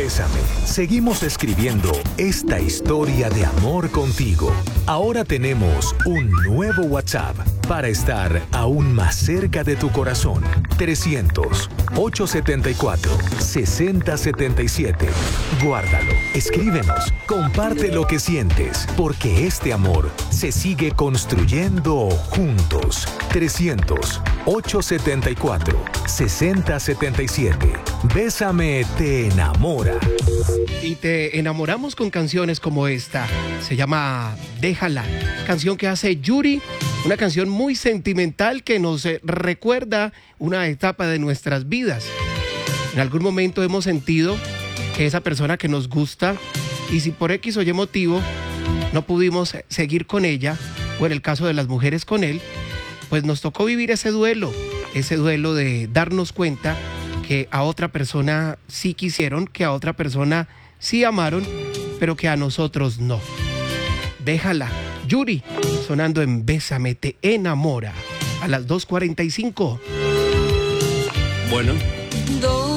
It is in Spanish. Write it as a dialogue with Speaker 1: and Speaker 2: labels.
Speaker 1: Bésame. Seguimos escribiendo esta historia de amor contigo. Ahora tenemos un nuevo WhatsApp para estar aún más cerca de tu corazón. 300-874-6077. Guárdalo, escríbenos, comparte lo que sientes, porque este amor se sigue construyendo juntos. 300-874-6077. Bésame te enamora.
Speaker 2: Y te enamoramos con canciones como esta. Se llama Déjala, canción que hace Yuri, una canción muy sentimental que nos recuerda una etapa de nuestras vidas. En algún momento hemos sentido que esa persona que nos gusta, y si por X o Y motivo no pudimos seguir con ella, o en el caso de las mujeres con él, pues nos tocó vivir ese duelo de darnos cuenta que a otra persona sí quisieron, que a otra persona sí amaron, pero que a nosotros no. Déjala, Yuri, sonando en Bésame te enamora, a las 2:45.
Speaker 3: Bueno.